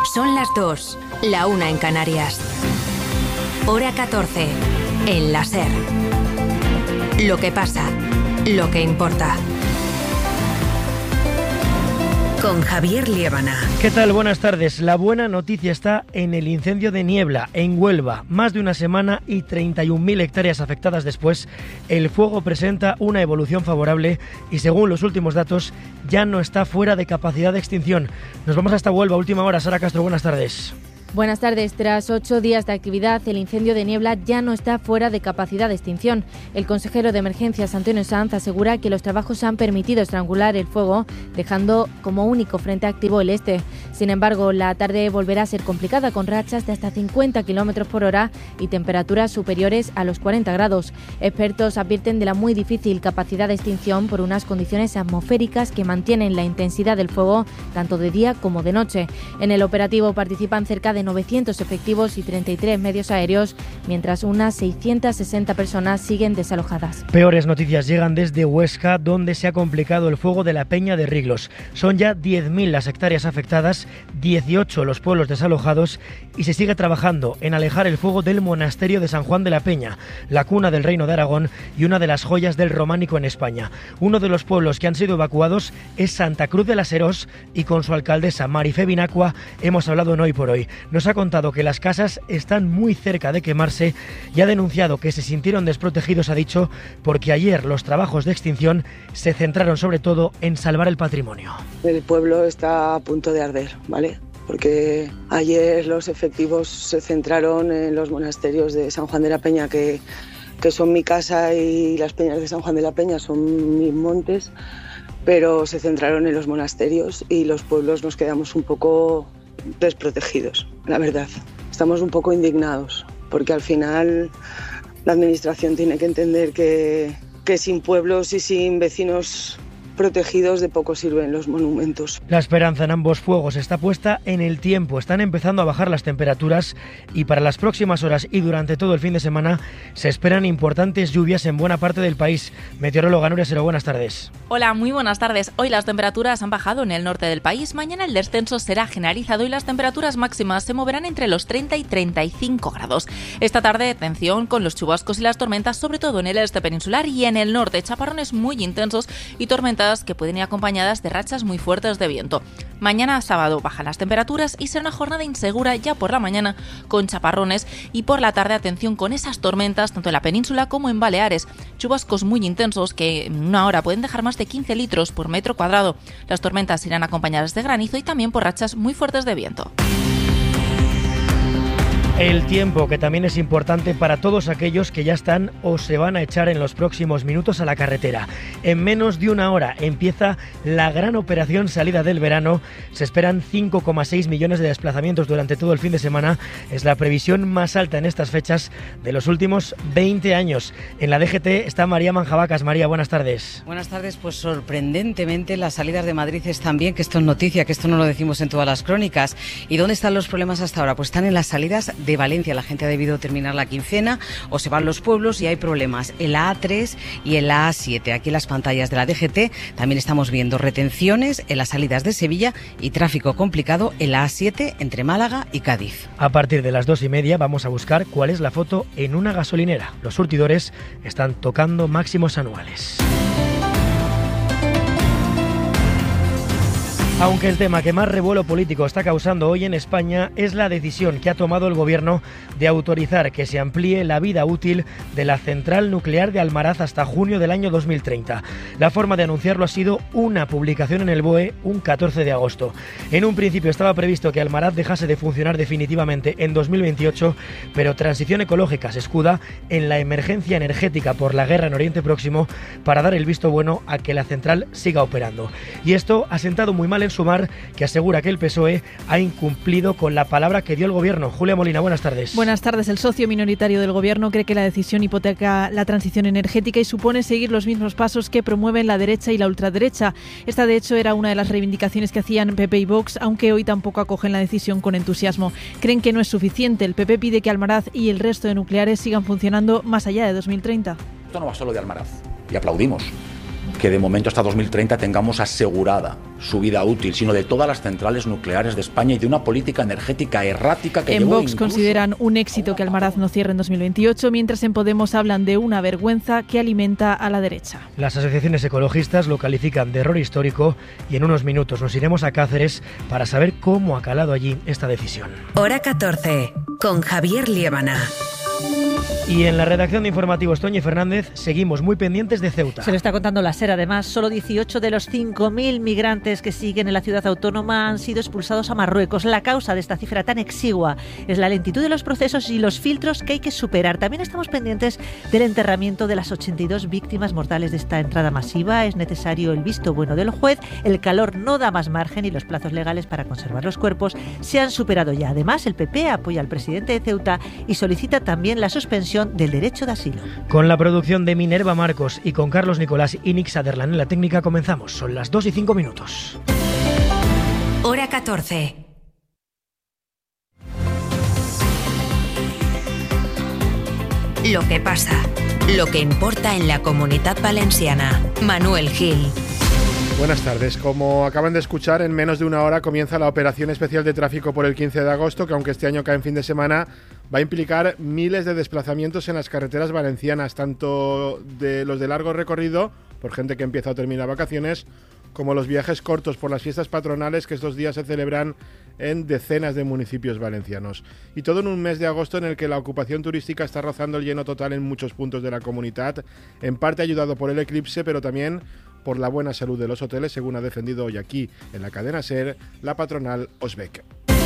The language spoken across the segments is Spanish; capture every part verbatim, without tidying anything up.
Son las dos, la una en Canarias. Hora catorce, en la SER. Lo que pasa, lo que importa. Con Javier Liébana. ¿Qué tal? Buenas tardes. La buena noticia está en el incendio de Niebla, en Huelva. Más de una semana y treinta y un mil hectáreas afectadas después, el fuego presenta una evolución favorable y, según los últimos datos, ya no está fuera de capacidad de extinción. Nos vamos hasta Huelva, última hora. Sara Castro, buenas tardes. Buenas tardes. Tras ocho días de actividad, el incendio de Niebla ya no está fuera de capacidad de extinción. El consejero de Emergencias, Antonio Sanz, asegura que los trabajos han permitido estrangular el fuego, dejando como único frente activo el este. Sin embargo, la tarde volverá a ser complicada, con rachas de hasta cincuenta kilómetros por hora y temperaturas superiores a los cuarenta grados. Expertos advierten de la muy difícil capacidad de extinción por unas condiciones atmosféricas que mantienen la intensidad del fuego tanto de día como de noche. En el operativo participan cerca de novecientos efectivos y treinta y tres medios aéreos, mientras unas seiscientas sesenta personas siguen desalojadas. Peores noticias llegan desde Huesca, donde se ha complicado el fuego de la Peña de Riglos. Son ya diez mil las hectáreas afectadas, dieciocho los pueblos desalojados y se sigue trabajando en alejar el fuego del monasterio de San Juan de la Peña, la cuna del Reino de Aragón y una de las joyas del románico en España. Uno de los pueblos que han sido evacuados es Santa Cruz de las Herós y con su alcaldesa Marifé Binacua hemos hablado en Hoy por Hoy. Nos ha contado que las casas están muy cerca de quemarse y ha denunciado que se sintieron desprotegidos, ha dicho, porque ayer los trabajos de extinción se centraron sobre todo en salvar el patrimonio. El pueblo está a punto de arder, ¿vale? Porque ayer los efectivos se centraron en los monasterios de San Juan de la Peña, que, que son mi casa, y las peñas de San Juan de la Peña son mis montes, pero se centraron en los monasterios y los pueblos nos quedamos un poco desprotegidos, la verdad. Estamos un poco indignados, porque al final la administración tiene que entender que, que sin pueblos y sin vecinos protegidos de poco sirven los monumentos. La esperanza en ambos fuegos está puesta en el tiempo. Están empezando a bajar las temperaturas y para las próximas horas y durante todo el fin de semana se esperan importantes lluvias en buena parte del país. Meteoróloga Nuria Sero, buenas tardes. Hola, muy buenas tardes. Hoy las temperaturas han bajado en el norte del país. Mañana el descenso será generalizado y las temperaturas máximas se moverán entre los treinta y treinta y cinco grados. Esta tarde, atención con los chubascos y las tormentas, sobre todo en el este peninsular y en el norte. Chaparrones muy intensos y tormentas que pueden ir acompañadas de rachas muy fuertes de viento. Mañana sábado bajan las temperaturas y será una jornada insegura ya por la mañana con chaparrones y por la tarde atención con esas tormentas tanto en la península como en Baleares. Chubascos muy intensos que en una hora pueden dejar más de quince litros por metro cuadrado. Las tormentas irán acompañadas de granizo y también por rachas muy fuertes de viento. El tiempo, que también es importante para todos aquellos que ya están o se van a echar en los próximos minutos a la carretera. En menos de una hora empieza la gran operación salida del verano. Se esperan cinco coma seis millones de desplazamientos durante todo el fin de semana. Es la previsión más alta en estas fechas de los últimos veinte años. En la D G T está María Manjabacas. María, buenas tardes. Buenas tardes. Pues sorprendentemente las salidas de Madrid están bien, que esto es noticia, que esto no lo decimos en todas las crónicas. ¿Y dónde están los problemas hasta ahora? Pues están en las salidas de Valencia. La gente ha debido terminar la quincena o se van los pueblos y hay problemas en la A tres y en la A siete. Aquí en las pantallas de la D G T también estamos viendo retenciones en las salidas de Sevilla y tráfico complicado en la A siete entre Málaga y Cádiz. A partir de las dos y media vamos a buscar cuál es la foto en una gasolinera. Los surtidores están tocando máximos anuales. Aunque el tema que más revuelo político está causando hoy en España es la decisión que ha tomado el Gobierno de autorizar que se amplíe la vida útil de la central nuclear de Almaraz hasta junio del año dos mil treinta. La forma de anunciarlo ha sido una publicación en el B O E un catorce de agosto. En un principio estaba previsto que Almaraz dejase de funcionar definitivamente en dos mil veintiocho, pero Transición Ecológica se escuda en la emergencia energética por la guerra en Oriente Próximo para dar el visto bueno a que la central siga operando. Y esto ha sentado muy mal en Sumar, que asegura que el P S O E ha incumplido con la palabra que dio el Gobierno. Julia Molina, buenas tardes. Buenas tardes. El socio minoritario del Gobierno cree que la decisión hipoteca la transición energética y supone seguir los mismos pasos que promueven la derecha y la ultraderecha. Esta, de hecho, era una de las reivindicaciones que hacían P P y Vox, aunque hoy tampoco acogen la decisión con entusiasmo. Creen que no es suficiente. El P P pide que Almaraz y el resto de nucleares sigan funcionando más allá de dos mil treinta. Esto no va solo de Almaraz, y aplaudimos que de momento hasta dos mil treinta tengamos asegurada su vida útil, sino de todas las centrales nucleares de España y de una política energética errática que en llevó Vox incluso... consideran un éxito que Almaraz no cierre en dos mil veintiocho, mientras en Podemos hablan de una vergüenza que alimenta a la derecha. Las asociaciones ecologistas lo califican de error histórico y en unos minutos nos iremos a Cáceres para saber cómo ha calado allí esta decisión. Hora catorce, con Javier Liébana. Y en la redacción de Informativos, Toñi Fernández, seguimos muy pendientes de Ceuta. Se lo está contando la SER, además, solo dieciocho de los cinco mil migrantes que siguen en la ciudad autónoma han sido expulsados a Marruecos. La causa de esta cifra tan exigua es la lentitud de los procesos y los filtros que hay que superar. También estamos pendientes del enterramiento de las ochenta y dos víctimas mortales de esta entrada masiva. Es necesario el visto bueno del juez, el calor no da más margen y los plazos legales para conservar los cuerpos se han superado ya. Además, el P P apoya al presidente de Ceuta y solicita también la suspensión del derecho de asilo. Con la producción de Minerva Marcos y con Carlos Nicolás y Nick Sutherland en la técnica comenzamos. Son las dos y cinco minutos. Hora catorce. Lo que pasa, lo que importa en la Comunitat Valenciana. Manuel Gil. Buenas tardes. Como acaban de escuchar, en menos de una hora comienza la operación especial de tráfico por el quince de agosto, que aunque este año cae en fin de semana, va a implicar miles de desplazamientos en las carreteras valencianas, tanto de los de largo recorrido, por gente que empieza o termina vacaciones, como los viajes cortos por las fiestas patronales que estos días se celebran en decenas de municipios valencianos. Y todo en un mes de agosto en el que la ocupación turística está rozando el lleno total en muchos puntos de la comunidad, en parte ayudado por el eclipse, pero también por la buena salud de los hoteles, según ha defendido hoy aquí, en la cadena SER, la patronal Osbec.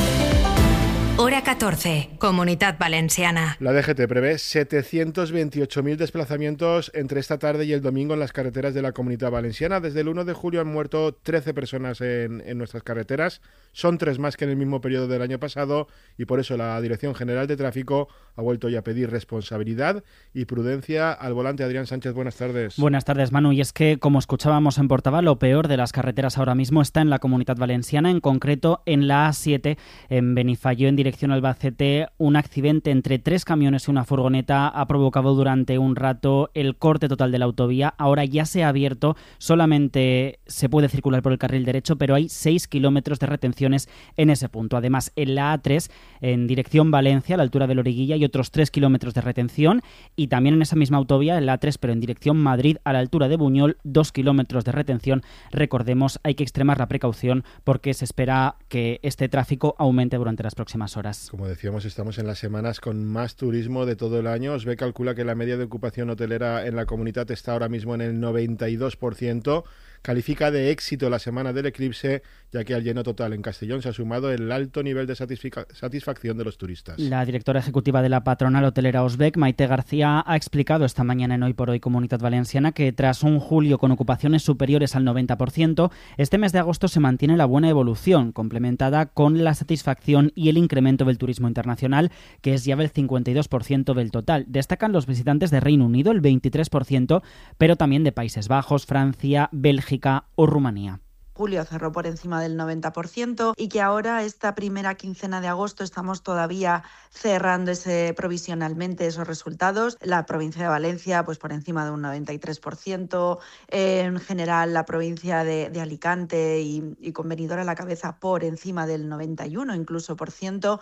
Hora catorce, Comunitat Valenciana. La D G T prevé setecientos veintiocho mil desplazamientos entre esta tarde y el domingo en las carreteras de la Comunidad Valenciana. Desde el uno de julio han muerto trece personas en, en nuestras carreteras. Son tres más que en el mismo periodo del año pasado y por eso la Dirección General de Tráfico ha vuelto hoy a pedir responsabilidad y prudencia al volante. Adrián Sánchez, buenas tardes. Buenas tardes, Manu. Y es que, como escuchábamos en portada, lo peor de las carreteras ahora mismo está en la Comunidad Valenciana, en concreto en la A siete, en Benifayó, en dirección Albacete. Un accidente entre tres camiones y una furgoneta ha provocado durante un rato el corte total de la autovía. Ahora ya se ha abierto, solamente se puede circular por el carril derecho, pero hay seis kilómetros de retenciones en ese punto. Además, en la A tres, en dirección Valencia, a la altura de Loriguilla, hay otros tres kilómetros de retención, y también en esa misma autovía, en la A tres, pero en dirección Madrid, a la altura de Buñol, dos kilómetros de retención. Recordemos, hay que extremar la precaución porque se espera que este tráfico aumente durante las próximas horas. Como decíamos, estamos en las semanas con más turismo de todo el año. Osbec calcula que la media de ocupación hotelera en la comunidad está ahora mismo en el noventa y dos por ciento. Califica de éxito la semana del eclipse, ya que al lleno total en Castellón se ha sumado el alto nivel de satisfic- satisfacción de los turistas. La directora ejecutiva de la patronal hotelera Osbec, Maite García, ha explicado esta mañana en Hoy por Hoy Comunitat Valenciana que tras un julio con ocupaciones superiores al noventa por ciento, este mes de agosto se mantiene la buena evolución, complementada con la satisfacción y el incremento del turismo internacional, que es ya del cincuenta y dos por ciento del total. Destacan los visitantes de Reino Unido, el veintitrés por ciento, pero también de Países Bajos, Francia, Bélgica o Rumanía. Julio cerró por encima del noventa por ciento y que ahora esta primera quincena de agosto estamos todavía cerrando ese provisionalmente esos resultados. La provincia de Valencia pues por encima de un noventa y tres por ciento, en general la provincia de, de Alicante y, y con Benidorm a la cabeza por encima del noventa y uno incluso por ciento.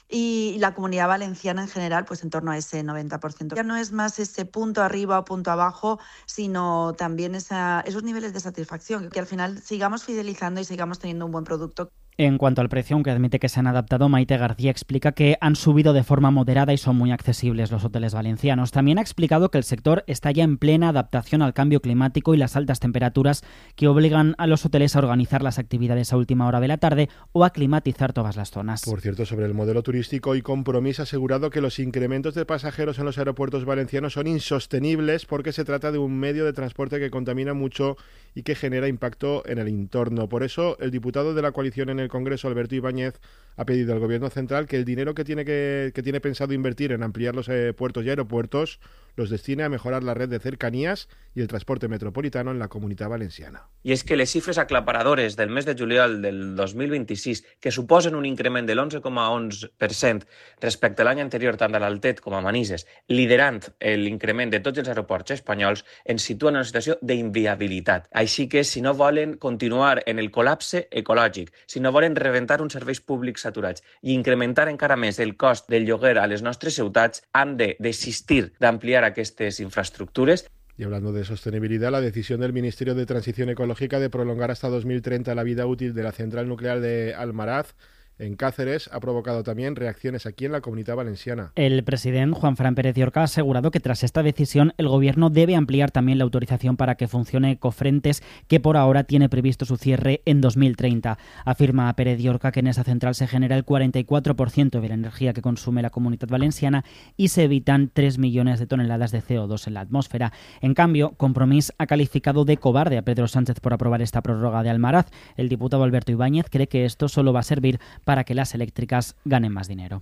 Y la Comunidad Valenciana en general pues en torno a ese noventa por ciento. Ya no es más ese punto arriba o punto abajo, sino también esa, esos niveles de satisfacción, que al final sigamos fidelizando y sigamos teniendo un buen producto. En cuanto al precio, aunque admite que se han adaptado, Maite García explica que han subido de forma moderada y son muy accesibles los hoteles valencianos. También ha explicado que el sector está ya en plena adaptación al cambio climático y las altas temperaturas que obligan a los hoteles a organizar las actividades a última hora de la tarde o a climatizar todas las zonas. Por cierto, sobre el modelo turístico y Compromís ha asegurado que los incrementos de pasajeros en los aeropuertos valencianos son insostenibles porque se trata de un medio de transporte que contamina mucho y que genera impacto en el entorno. Por eso, el diputado de la coalición en el Congreso, Alberto Ibáñez, ha pedido al Gobierno central que el dinero que tiene, que, que tiene pensado invertir en ampliar los eh, puertos y aeropuertos los destine a mejorar la red de cercanías i el transporte metropolitano en la Comunitat Valenciana. I és que les xifres aclaparadores del mes de juliol del dos mil vint-i-sis, que suposen un increment de l'onze coma onze per cent respecte a l'any anterior tant a l'Altet com a Manises, liderant l'increment de tots els aeroports espanyols, ens situen en una situació d'inviabilitat. Així que, si no volen continuar en el col·lapse ecològic, si no volen reventar uns serveis públics saturats i incrementar encara més el cost del lloguer a les nostres ciutats, han de desistir d'ampliar aquestes infraestructures. Y hablando de sostenibilidad, la decisión del Ministerio de Transición Ecológica de prolongar hasta dos mil treinta la vida útil de la central nuclear de Almaraz en Cáceres ha provocado también reacciones aquí en la Comunitat Valenciana. El presidente Juanfran Pérez Llorca ha asegurado que tras esta decisión el gobierno debe ampliar también la autorización para que funcione Ecofrentes, que por ahora tiene previsto su cierre en dos mil treinta. Afirma Pérez Llorca que en esa central se genera el cuarenta y cuatro por ciento de la energía que consume la Comunitat Valenciana y se evitan tres millones de toneladas de C O dos en la atmósfera. En cambio, Compromís ha calificado de cobarde a Pedro Sánchez por aprobar esta prórroga de Almaraz. El diputado Alberto Ibáñez cree que esto solo va a servir para que las eléctricas ganen más dinero.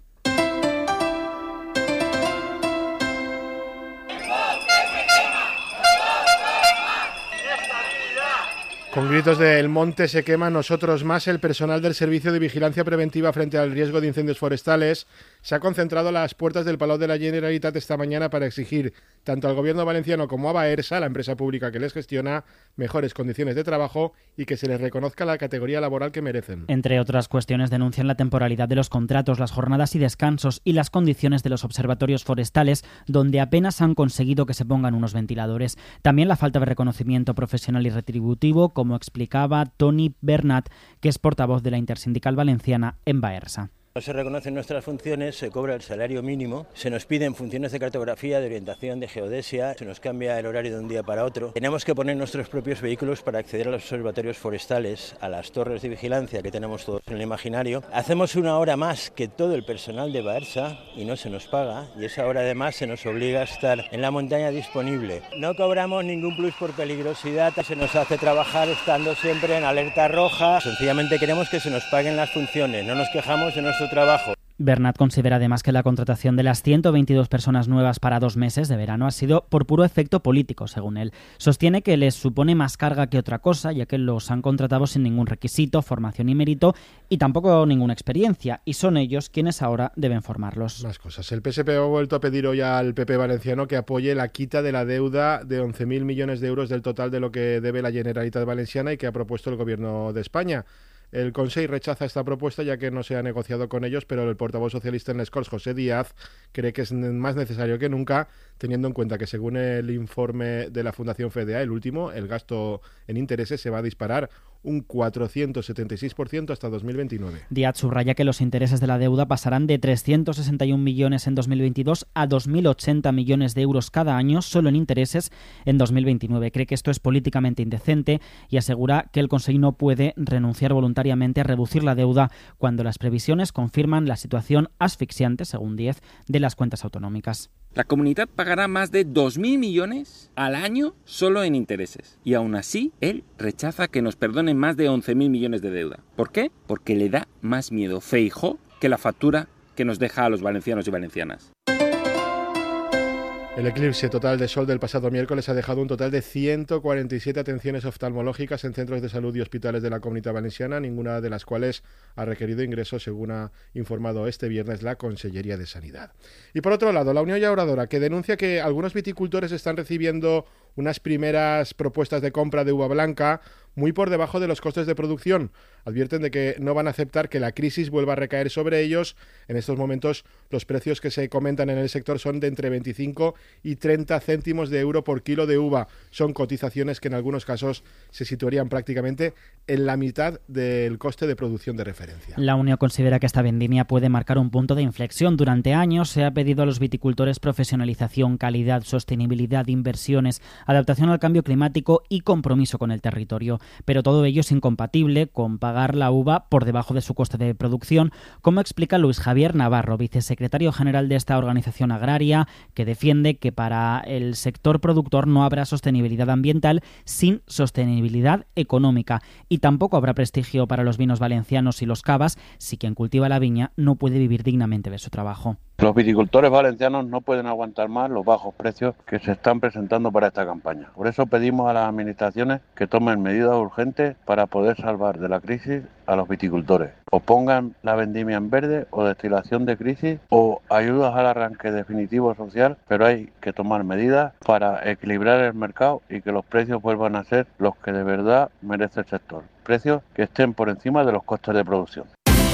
Con gritos de "El monte se quema, nosotros más", el personal del Servicio de Vigilancia Preventiva frente al riesgo de incendios forestales se ha concentrado a las puertas del Palau de la Generalitat esta mañana para exigir tanto al Gobierno valenciano como a Baersa, la empresa pública que les gestiona, mejores condiciones de trabajo y que se les reconozca la categoría laboral que merecen. Entre otras cuestiones, denuncian la temporalidad de los contratos, las jornadas y descansos y las condiciones de los observatorios forestales, donde apenas han conseguido que se pongan unos ventiladores. También la falta de reconocimiento profesional y retributivo, como explicaba Toni Bernat, que es portavoz de la Intersindical Valenciana en Baersa. No se reconocen nuestras funciones, se cobra el salario mínimo, se nos piden funciones de cartografía, de orientación, de geodesia, se nos cambia el horario de un día para otro. Tenemos que poner nuestros propios vehículos para acceder a los observatorios forestales, a las torres de vigilancia que tenemos todos en el imaginario. Hacemos una hora más que todo el personal de Baersa y no se nos paga, y esa hora además se nos obliga a estar en la montaña disponible. No cobramos ningún plus por peligrosidad, se nos hace trabajar estando siempre en alerta roja. Sencillamente queremos que se nos paguen las funciones, no nos quejamos de nuestro trabajo. Bernat considera además que la contratación de las ciento veintidós personas nuevas para dos meses de verano ha sido por puro efecto político, según él. Sostiene que les supone más carga que otra cosa, ya que los han contratado sin ningún requisito, formación y mérito, y tampoco ninguna experiencia, y son ellos quienes ahora deben formarlos. Más cosas. El P S P ha vuelto a pedir hoy al P P valenciano que apoye la quita de la deuda de once mil millones de euros del total de lo que debe la Generalitat Valenciana y que ha propuesto el Gobierno de España. El Consejo rechaza esta propuesta ya que no se ha negociado con ellos, pero el portavoz socialista en les Corts, José Díaz, cree que es más necesario que nunca, teniendo en cuenta que según el informe de la Fundación FEDEA, el último, el gasto en intereses se va a disparar un cuatrocientos setenta y seis por ciento hasta dos mil veintinueve. Díaz subraya que los intereses de la deuda pasarán de trescientos sesenta y un millones en dos mil veintidós a dos mil ochenta millones de euros cada año solo en intereses en dos mil veintinueve. Cree que esto es políticamente indecente y asegura que el Consejo no puede renunciar voluntariamente a reducir la deuda cuando las previsiones confirman la situación asfixiante, según Díaz, de las cuentas autonómicas. La comunidad pagará más de dos mil millones al año solo en intereses. Y aún así, él rechaza que nos perdonen más de once mil millones de deuda. ¿Por qué? Porque le da más miedo Feijóo que la factura que nos deja a los valencianos y valencianas. El eclipse total de sol del pasado miércoles ha dejado un total de ciento cuarenta y siete atenciones oftalmológicas en centros de salud y hospitales de la Comunitat Valenciana, ninguna de las cuales ha requerido ingreso, según ha informado este viernes la Consellería de Sanidad. Y por otro lado, la Unión Llauradora, que denuncia que algunos viticultores están recibiendo unas primeras propuestas de compra de uva blanca muy por debajo de los costes de producción. Advierten de que no van a aceptar que la crisis vuelva a recaer sobre ellos. En estos momentos los precios que se comentan en el sector son de entre veinticinco y treinta céntimos de euro por kilo de uva. Son cotizaciones que en algunos casos se situarían prácticamente en la mitad del coste de producción de referencia. La Unión considera que esta vendimia puede marcar un punto de inflexión. Durante años se ha pedido a los viticultores profesionalización, calidad, sostenibilidad, inversiones, adaptación al cambio climático y compromiso con el territorio. Pero todo ello es incompatible con pagar la uva por debajo de su coste de producción, como explica Luis Javier Navarro, vicesecretario general de esta organización agraria, que defiende que para el sector productor no habrá sostenibilidad ambiental sin sostenibilidad económica y tampoco habrá prestigio para los vinos valencianos y los los cavas si quien cultiva la viña no puede vivir dignamente de su trabajo. Los viticultores valencianos no pueden aguantar más los bajos precios que se están presentando para esta campaña. Por eso pedimos a las administraciones que tomen medidas urgentes para poder salvar de la crisis a los viticultores. O pongan la vendimia en verde o destilación de crisis o ayudas al arranque definitivo social, pero hay que tomar medidas para equilibrar el mercado y que los precios vuelvan a ser los que de verdad merece el sector. Precios que estén por encima de los costes de producción.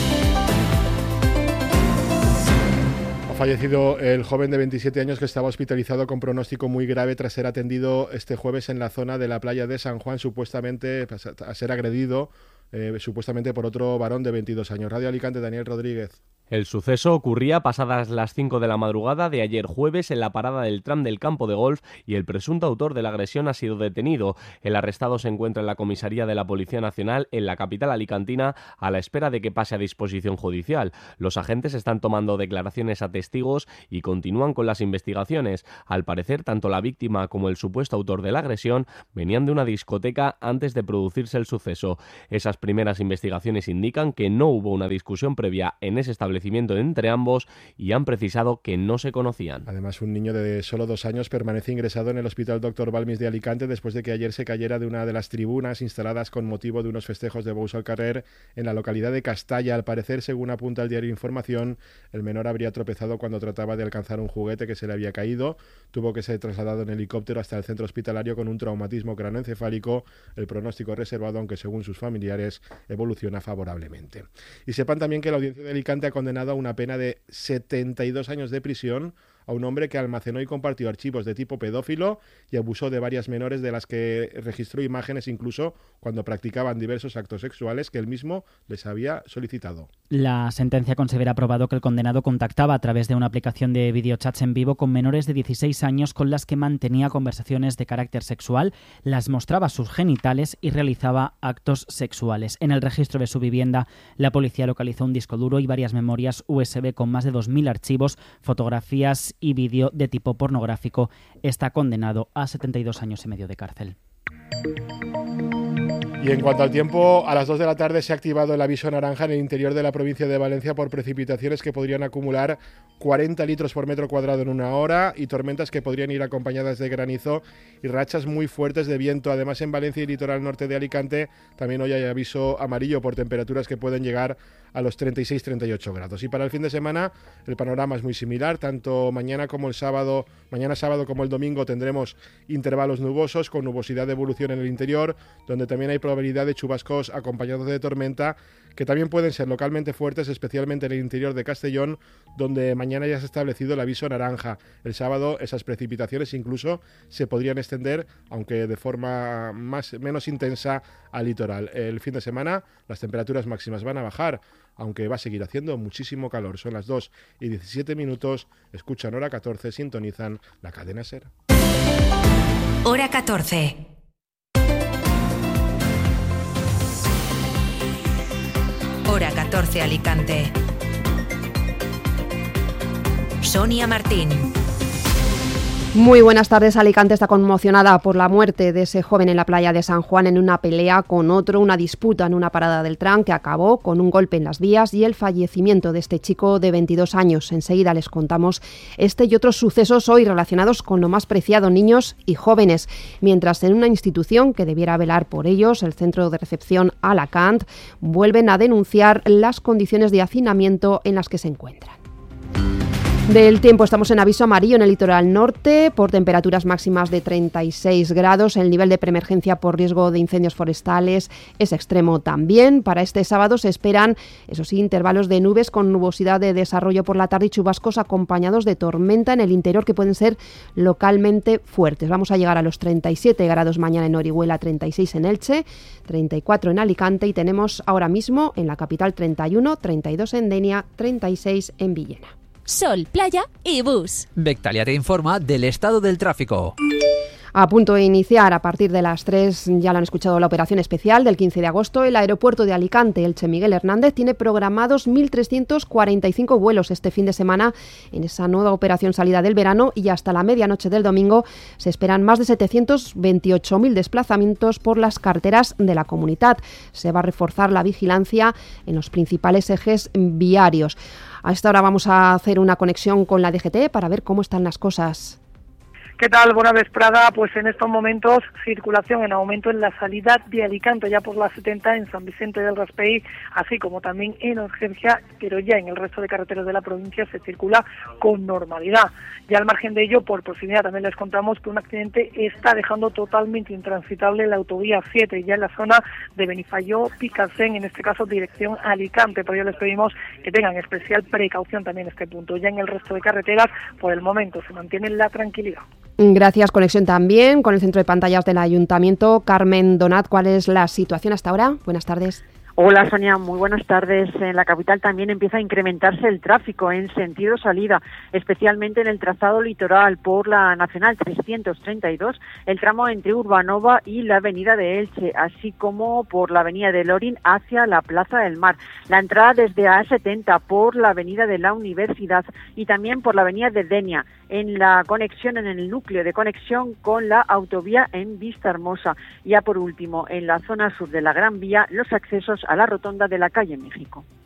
Ha fallecido el joven de veintisiete años que estaba hospitalizado con pronóstico muy grave tras ser atendido este jueves en la zona de la playa de San Juan, supuestamente a ser agredido eh, supuestamente por otro varón de veintidós años. Radio Alicante, Daniel Rodríguez. El suceso ocurría pasadas las cinco de la madrugada de ayer jueves en la parada del tram del campo de golf y el presunto autor de la agresión ha sido detenido. El arrestado se encuentra en la comisaría de la Policía Nacional en la capital alicantina a la espera de que pase a disposición judicial. Los agentes están tomando declaraciones a testigos y continúan con las investigaciones. Al parecer, tanto la víctima como el supuesto autor de la agresión venían de una discoteca antes de producirse el suceso. Esas primeras investigaciones indican que no hubo una discusión previa en ese establecimiento entre ambos y han precisado que no se conocían. Además, un niño de solo dos años permanece ingresado en el Hospital Doctor Balmis de Alicante después de que ayer se cayera de una de las tribunas instaladas con motivo de unos festejos de Bous al Carrer en la localidad de Castalla. Al parecer, según apunta el diario Información, el menor habría tropezado cuando trataba de alcanzar un juguete que se le había caído. Tuvo que ser trasladado en helicóptero hasta el centro hospitalario con un traumatismo craneoencefálico. El pronóstico reservado, aunque según sus familiares evoluciona favorablemente. Y sepan también que la Audiencia de Alicante ha condenado a una pena de setenta y dos años de prisión a un hombre que almacenó y compartió archivos de tipo pedófilo y abusó de varias menores, de las que registró imágenes incluso cuando practicaban diversos actos sexuales que él mismo les había solicitado. La sentencia considera probado que el condenado contactaba a través de una aplicación de videochats en vivo con menores de dieciséis años con las que mantenía conversaciones de carácter sexual, las mostraba sus genitales y realizaba actos sexuales. En el registro de su vivienda, la policía localizó un disco duro y varias memorias U S B con más de dos mil archivos, fotografías y vídeo de tipo pornográfico. Está condenado a setenta y dos años y medio de cárcel. Y en cuanto al tiempo, a las dos de la tarde se ha activado el aviso naranja en el interior de la provincia de Valencia por precipitaciones que podrían acumular cuarenta litros por metro cuadrado en una hora y tormentas que podrían ir acompañadas de granizo y rachas muy fuertes de viento. Además, en Valencia y litoral norte de Alicante también hoy hay aviso amarillo por temperaturas que pueden llegar a los treinta y seis a treinta y ocho grados. Y para el fin de semana el panorama es muy similar. Tanto mañana como el sábado, mañana sábado como el domingo tendremos intervalos nubosos con nubosidad de evolución en el interior, donde también hay probabilidad de chubascos acompañados de tormenta, que también pueden ser localmente fuertes, especialmente en el interior de Castellón, donde mañana ya se ha establecido el aviso naranja. El sábado esas precipitaciones incluso se podrían extender, aunque de forma más, menos intensa, al litoral. El fin de semana las temperaturas máximas van a bajar, aunque va a seguir haciendo muchísimo calor. Son las dos y diecisiete minutos, escuchan Hora catorce, sintonizan la cadena SER. Hora catorce. Hora catorce Alicante. Sonia Martín. Muy buenas tardes. Alicante está conmocionada por la muerte de ese joven en la playa de San Juan en una pelea con otro, una disputa en una parada del tram que acabó con un golpe en las vías y el fallecimiento de este chico de veintidós años. Enseguida les contamos este y otros sucesos hoy relacionados con lo más preciado, niños y jóvenes. Mientras en una institución que debiera velar por ellos, el Centro de Recepción Alacant, vuelven a denunciar las condiciones de hacinamiento en las que se encuentran. Del tiempo, estamos en aviso amarillo en el litoral norte por temperaturas máximas de treinta y seis grados. El nivel de preemergencia por riesgo de incendios forestales es extremo también. Para este sábado se esperan, eso sí, intervalos de nubes con nubosidad de desarrollo por la tarde y chubascos acompañados de tormenta en el interior que pueden ser localmente fuertes. Vamos a llegar a los treinta y siete grados mañana en Orihuela, treinta y seis en Elche, treinta y cuatro en Alicante y tenemos ahora mismo en la capital treinta y uno, treinta y dos en Denia, treinta y seis en Villena. Sol, playa y bus. Bectalia te informa del estado del tráfico. A punto de iniciar a partir de las tres, ya lo han escuchado, la operación especial del quince de agosto, el aeropuerto de Alicante, Elche Miguel Hernández, tiene programados mil trescientos cuarenta y cinco vuelos este fin de semana en esa nueva operación salida del verano, y hasta la medianoche del domingo se esperan más de setecientos veintiocho mil desplazamientos por las carreteras de la comunidad. Se va a reforzar la vigilancia en los principales ejes viarios. A esta hora vamos a hacer una conexión con la D G T para ver cómo están las cosas. ¿Qué tal? Buena vesprada. Pues en estos momentos circulación en aumento en la salida de Alicante, ya por la setenta en San Vicente del Raspeig, así como también en urgencia, pero ya en el resto de carreteras de la provincia se circula con normalidad. Ya al margen de ello, por proximidad también les contamos que un accidente está dejando totalmente intransitable la autovía siete, ya en la zona de Benifayó, Picasen, en este caso dirección Alicante. Por ello les pedimos que tengan especial precaución también en este punto. Ya en el resto de carreteras, por el momento, se mantiene la tranquilidad. Gracias. Conexión también con el centro de pantallas del Ayuntamiento. Carmen Donat, ¿cuál es la situación hasta ahora? Buenas tardes. Hola Sonia, muy buenas tardes. En la capital también empieza a incrementarse el tráfico en sentido salida, especialmente en el trazado litoral por la Nacional trescientos treinta y dos, el tramo entre Urbanova y la avenida de Elche, así como por la avenida de Lorín hacia la Plaza del Mar. La entrada desde A setenta por la avenida de la Universidad y también por la avenida de Denia, en la conexión, en el núcleo de conexión con la autovía en Vistahermosa. Ya por último, en la zona sur de la Gran Vía, los accesos a la rotonda de la calle México.